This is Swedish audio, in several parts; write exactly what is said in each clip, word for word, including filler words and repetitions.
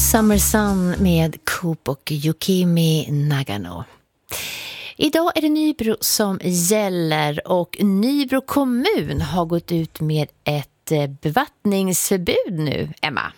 Summer Sun med Coop och Yukimi Nagano. Idag är det Nybro som gäller och Nybro kommun har gått ut med ett bevattningsförbud nu, Emma.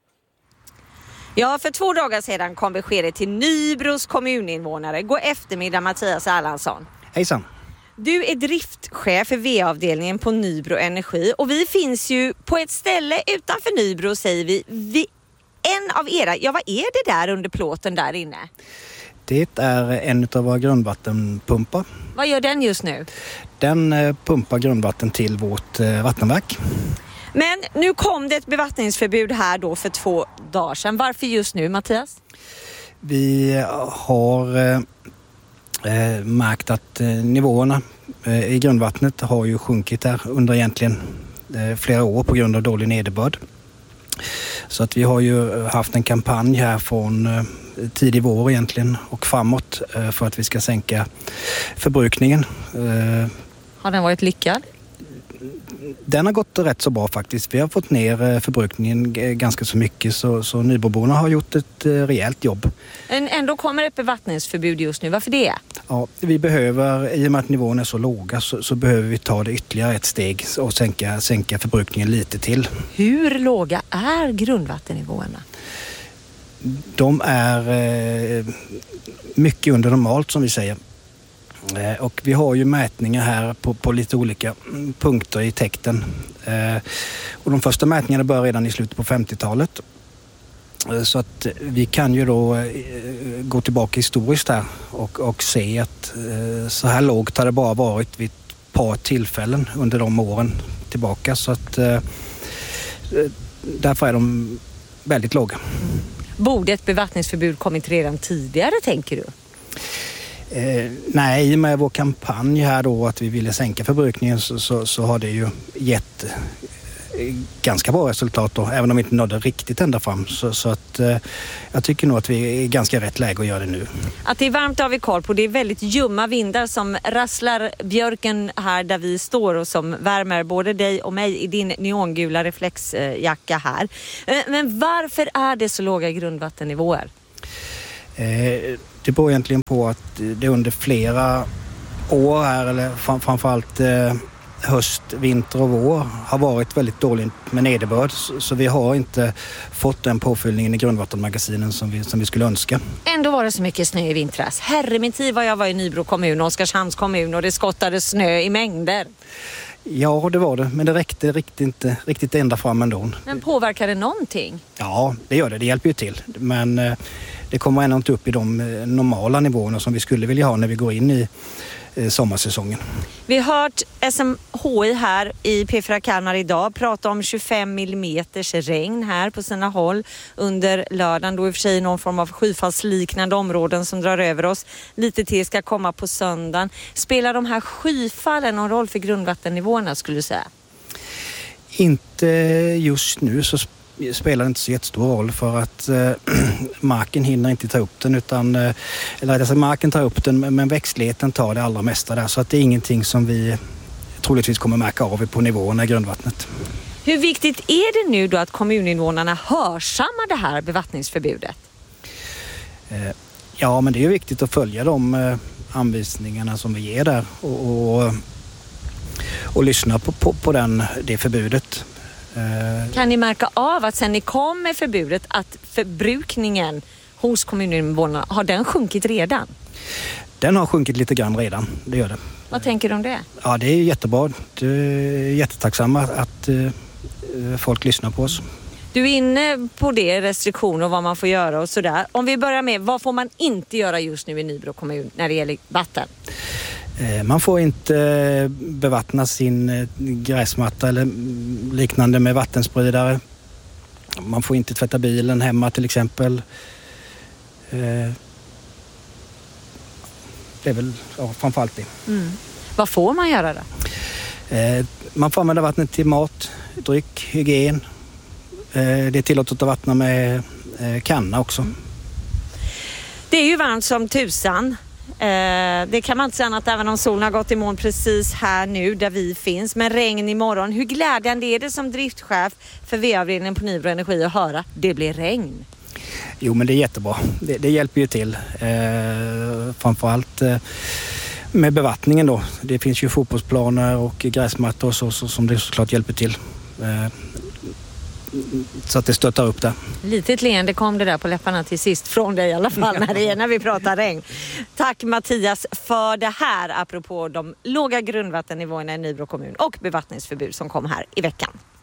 Ja, för två dagar sedan kom beskedet till Nybros kommuninvånare. God eftermiddag, Mattias Erlandsson. Hejsan. Du är driftchef för V-avdelningen på Nybro Energi och vi finns ju på ett ställe utanför Nybro, säger vi. vi en av era, ja vad är det där under plåten där inne? Det är en av våra grundvattenpumpar. Vad gör den just nu? Den pumpar grundvatten till vårt vattenverk. Men nu kom det ett bevattningsförbud här då för två dagar sedan. Varför just nu, Mattias? Vi har eh, märkt att eh, nivåerna eh, i grundvattnet har ju sjunkit här under egentligen eh, flera år på grund av dålig nederbörd. Så att vi har ju haft en kampanj här från eh, tidig vår egentligen och framåt eh, för att vi ska sänka förbrukningen. Eh, har den varit lyckad? Den har gått rätt så bra faktiskt. Vi har fått ner förbrukningen ganska så mycket så, så Nybroborna har gjort ett rejält jobb. Men ändå kommer ett bevattningsförbud just nu. Varför det? Ja, vi behöver, i och med att nivån är så låga så, så behöver vi ta det ytterligare ett steg och sänka, sänka förbrukningen lite till. Hur låga är grundvattennivåerna? De är eh, mycket under normalt som vi säger. Och vi har ju mätningar här på, på lite olika punkter i täkten. Eh, och de första mätningarna började redan i slutet på femtiotalet. Eh, så att vi kan ju då eh, gå tillbaka historiskt här och, och se att eh, så här lågt har det bara varit vid ett par tillfällen under de åren tillbaka. Så att eh, därför är de väldigt låga. Borde ett bevattningsförbud kommit redan tidigare, tänker du? Eh, nej, i och med vår kampanj här då att vi ville sänka förbrukningen så, så, så har det ju gett eh, ganska bra resultat då, även om vi inte nådde riktigt ända fram. Så, så att eh, jag tycker nog att vi är i ganska rätt läge att göra det nu. Att det är varmt har vi koll på. Det är väldigt ljumma vindar som rasslar björken här där vi står och som värmer både dig och mig i din neongula reflexjacka här. Men varför är det så låga grundvattennivåer? Eh, Det beror egentligen på att det under flera år här, eller framförallt eh, höst, vinter och vår, har varit väldigt dåligt med nederbörd. Så, så vi har inte fått den påfyllningen i grundvattenmagasinen som vi, som vi skulle önska. Ändå var det så mycket snö i vintras. Herre min tid vad jag var i Nybro kommun och Oskarshamns kommun och det skottade snö i mängder. Ja, det var det. Men det räckte riktigt inte riktigt ända fram ändå. Men påverkar det någonting? Ja, det gör det. Det hjälper ju till. Men eh, det kommer ändå inte upp i de eh, normala nivåerna som vi skulle vilja ha när vi går in i eh, sommarsäsongen. Vi har hört S M H I här i P fyra Kalmar idag prata om tjugofem millimeters regn här på sina håll under lördagen. Då i och för sig någon form av skyfallsliknande områden som drar över oss. Lite till ska komma på söndagen. Spelar de här skyfallen någon roll för grundvattennivåerna skulle du säga? Inte just nu så spelar det inte så jättestor roll för att eh, marken hinner inte ta upp den utan eh, eller alltså marken tar upp den men växtligheten tar det allra mesta där så att det är ingenting som vi troligtvis kommer märka av på nivåerna i grundvattnet. Hur viktigt är det nu då att kommuninvånarna hörsammar det här bevattningsförbudet? Eh, ja men det är ju viktigt att följa de eh, anvisningarna som vi ger där och, och, och lyssna på, på, på den, det förbudet. Kan ni märka av att sen ni kom med förbudet att förbrukningen hos kommuninvånarna, har den sjunkit redan? Den har sjunkit lite grann redan, det gör det. Vad tänker du om det? Ja, det är jättebra. Det är jättetacksamma att uh, folk lyssnar på oss. Du är inne på det, restriktioner och vad man får göra och sådär. Om vi börjar med, vad får man inte göra just nu i Nybro kommun när det gäller vatten? Man får inte bevattna sin gräsmatta eller liknande med vattenspridare. Man får inte tvätta bilen hemma till exempel. Det är väl ja, framförallt det. Mm. Vad får man göra då? Man får använda vattnet till mat, dryck, hygien. Det är tillåtet att vattna med kanna också. Mm. Det är ju varmt som tusan. Eh, det kan man inte säga annat även om solen har gått i moln precis här nu där vi finns. Men regn imorgon. Hur glädjande är det som driftchef för V-avdelningen på Nybro Energi att höra det blir regn? Jo, men det är jättebra. Det, det hjälper ju till. Eh, framförallt eh, med bevattningen då. Det finns ju fotbollsplaner och gräsmattor och så, så som det såklart hjälper till. Eh, så att det stöttar upp det. Litet leende kom det där på läpparna till sist från dig i alla fall när, det är, när vi pratar regn. Tack Mattias för det här apropå de låga grundvattennivåerna i Nybro kommun och bevattningsförbud som kom här i veckan.